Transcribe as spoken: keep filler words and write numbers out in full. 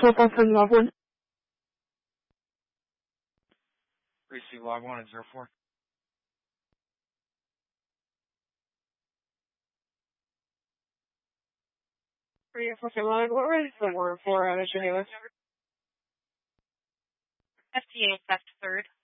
four five seven log one. Receive log one at zero four. Three four seven log. What was the word for out of Geneva? F T A theft third.